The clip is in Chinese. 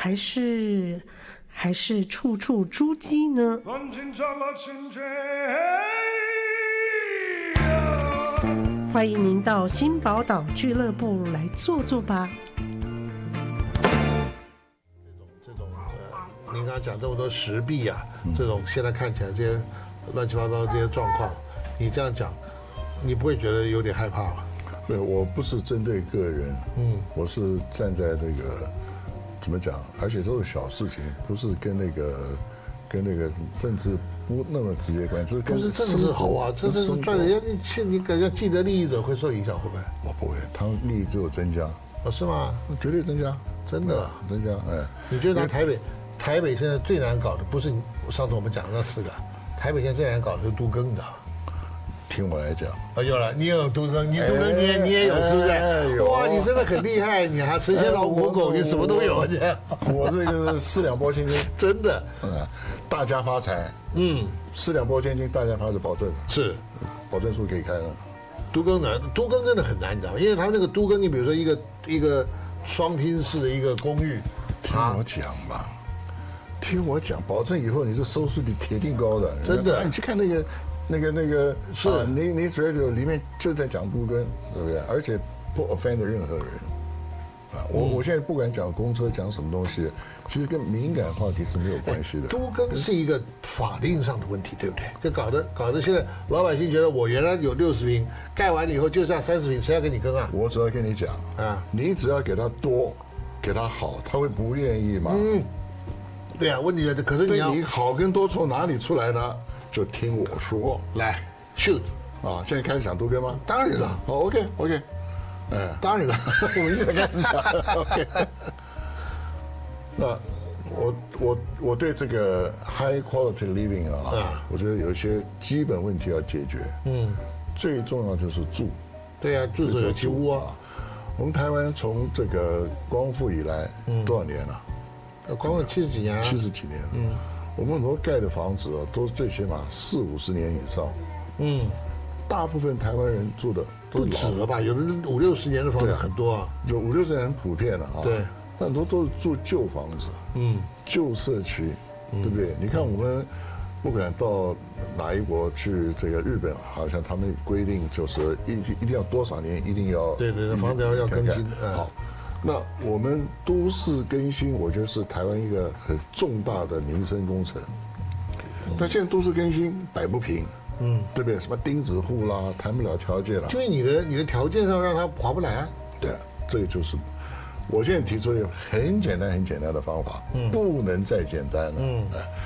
还是处处珠玑呢？欢迎您到新宝岛俱乐部来坐坐吧。 您刚刚讲这么多石壁啊，这种现在看起来这些乱七八糟这些状况，你这样讲，你不会觉得有点害怕吗？ 对，我不是针对个人，我是站在这个怎么讲，而且都是小事情，不是跟那个政治不那么直接关系， 不是政治好啊，这是赚人家你感觉既得利益者会受影响会不会？ 我不会，他们利益只有增加。 哦，是吗？ 绝对增加， 真的增加。哎， 你觉得台北现在最难搞的不是上次我们讲的那4个，台北现在最难搞的是都更的。 听我来讲， 有了，你也有都更，你都更你也有，是不是？哇，你真的很厉害，你还神仙老虎狗，你什么都有。 我这个4两拨千斤， 真的， 大家发财，4两拨千斤，大家发财保证是， 保证书可以开了。 都更难，都更真的很难，你知道吗？因为他们那个都更，你比如说一个双拼式的一个公寓， 听我讲吧，听我讲，保证以后你这收视率铁定高的， 真的。 你去看那个是News Radio 里面就在讲都更，对不对？而且不 offend 任何人。我现在不管讲公车讲什么东西，其实跟敏感话题是没有关系的。 都更是一个法令上的问题，对不对？这搞得现在老百姓觉得我原来有60平，盖完了以后就剩30平，谁要跟你更啊？ 我只要跟你讲你只要给他多，给他好，他会不愿意吗？ 对啊，问题可是你要对你好跟多从哪里出来呢？就听我说， 来 shoot 现在开始讲都更吗？ 当然了。 OK， 当然了， 我们现在开始讲。OK， 那我对这个 high quality living 我觉得有一些基本问题要解决。最重要就是住。 对啊，住者有其屋啊。 我们台湾从这个光复以来多少年了？ 光复70几年啊。 70几年了。我们很多盖的房子都是最起码40-50年以上。大部分台湾人住的都不止了吧？有的50-60年的房子很多啊， 就50-60年很普遍了啊。 对， 很多都是住旧房子，旧社区，对不对？你看我们不管到哪一国去，这个日本好像他们规定就是一定要多少年一定要对，房子要更新。 好，那我们都市更新，我觉得是台湾一个很重大的民生工程。但现在都市更新摆不平。对不对？什么钉子户啦，谈不了条件了。 就因为你的条件上让他划不来啊。 对，这个就是我现在提出一个很简单的方法，不能再简单了。